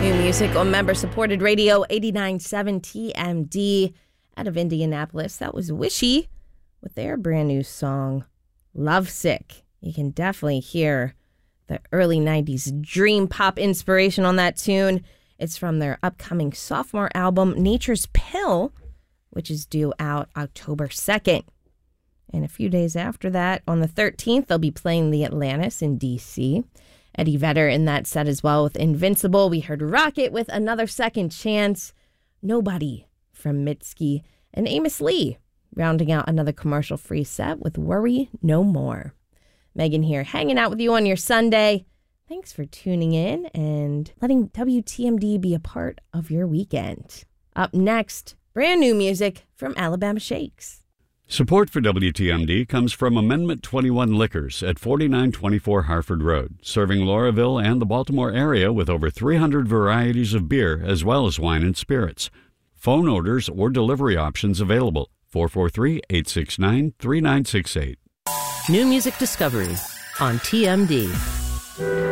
New music on member-supported radio 89.7 TMD out of Indianapolis. That was Wishy with their brand new song, Lovesick. You can definitely hear the early 90s dream pop inspiration on that tune. It's from their upcoming sophomore album, Nature's Pill, which is due out October 2nd. And a few days after that, on the 13th, they'll be playing the Atlantis in D.C. Eddie Vedder in that set as well with Invincible. We heard Rocket with Another Second Chance, Nobody from Mitski, and Amos Lee rounding out another commercial-free set with Worry No More. Megan here, hanging out with you on your Sunday. Thanks for tuning in and letting WTMD be a part of your weekend. Up next, brand new music from Alabama Shakes. Support for WTMD comes from Amendment 21 Liquors at 4924 Harford Road, serving Lauraville and the Baltimore area with over 300 varieties of beer as well as wine and spirits. Phone orders or delivery options available. 443-869-3968. New music discovery on TMD.